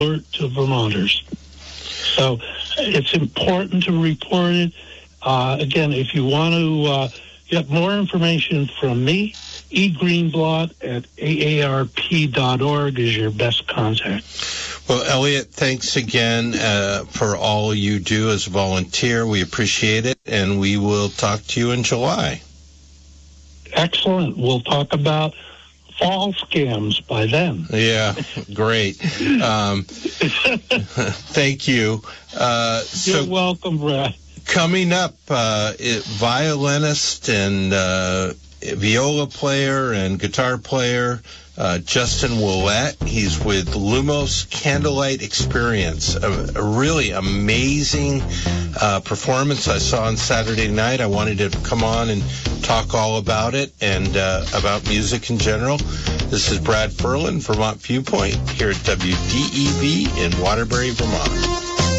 to Vermonters. So it's important to report it. Again, if you want to get more information from me, eGreenblatt at aarp.org is your best contact. Well, Elliot, thanks again for all you do as a volunteer. We appreciate it, and we will talk to you in July. Excellent. We'll talk about fall scams by then. Yeah, great. Thank you. You're welcome, Brad. Coming up, violinist and viola player and guitar player Justin Ouellette. He's with Lumos Candlelight Experience, a really amazing performance I saw on Saturday night. I wanted to come on and talk all about it and about music in general. This is Brad Ferland, Vermont Viewpoint, here at WDEV in Waterbury, Vermont.